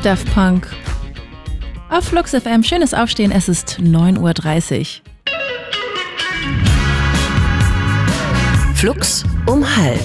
Daft Punk. Auf Flux FM, schönes Aufstehen, es ist 9:30 Uhr. Flux um 12:30.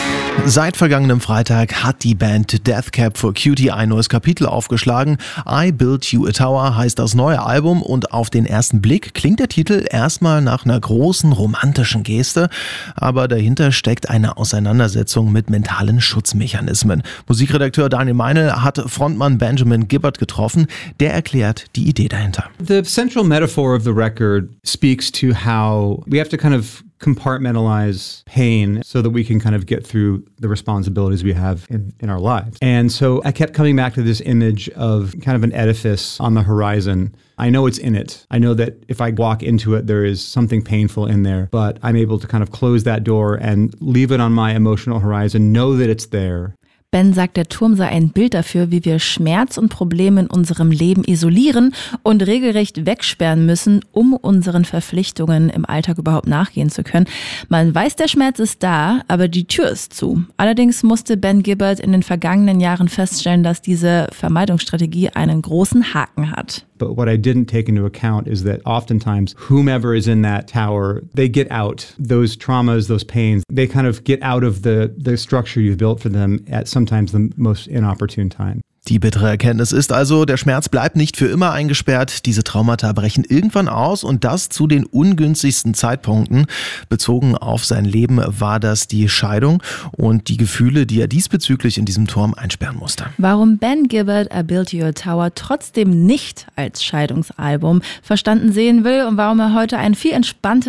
Seit vergangenem Freitag hat die Band Death Cab for Cutie ein neues Kapitel aufgeschlagen. I Built You a Tower heißt das neue Album und auf den ersten Blick klingt der Titel erstmal nach einer großen romantischen Geste, aber dahinter steckt eine Auseinandersetzung mit mentalen Schutzmechanismen. Musikredakteur Daniel Meinl hat Frontmann Benjamin Gibbard getroffen, der erklärt die Idee dahinter. The central metaphor of the record speaks to how we have to kind of compartmentalize pain so that we can kind of get through the responsibilities we have in our lives. And so I kept coming back to this image of kind of an edifice on the horizon. I know it's in it. I know that if I walk into it, there is something painful in there, but I'm able to kind of close that door and leave it on my emotional horizon, know that it's there. Ben sagt, der Turm sei ein Bild dafür, wie wir Schmerz und Probleme in unserem Leben isolieren und regelrecht wegsperren müssen, um unseren Verpflichtungen im Alltag überhaupt nachgehen zu können. Man weiß, der Schmerz ist da, aber die Tür ist zu. Allerdings musste Ben Gibbard in den vergangenen Jahren feststellen, dass diese Vermeidungsstrategie einen großen Haken hat. But what I didn't take into account is that oftentimes whomever is in that tower, they get out. Those traumas, those pains, they kind of get out of the structure you've built for them at sometimes the most inopportune time. Die bittere Erkenntnis ist also, der Schmerz bleibt nicht für immer eingesperrt. Diese Traumata brechen irgendwann aus und das zu den ungünstigsten Zeitpunkten. Bezogen auf sein Leben war das die Scheidung und die Gefühle, die er diesbezüglich in diesem Turm einsperren musste. Warum Ben Gibbard I Built You a Tower trotzdem nicht als Scheidungsalbum verstanden sehen will und warum er heute ein viel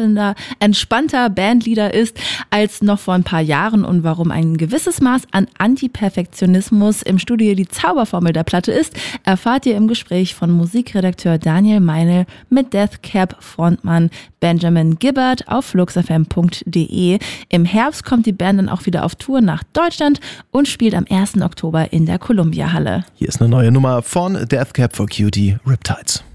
entspannter Bandleader ist als noch vor ein paar Jahren und warum ein gewisses Maß an Antiperfektionismus im Studio die Zauberformel der Platte ist, erfahrt ihr im Gespräch von Musikredakteur Daniel Meinl mit Death Cab Frontmann Benjamin Gibbard auf fluxfm.de. Im Herbst kommt die Band dann auch wieder auf Tour nach Deutschland und spielt am 1. Oktober in der Columbia Halle. Hier ist eine neue Nummer von Death Cab for Cutie, Riptides.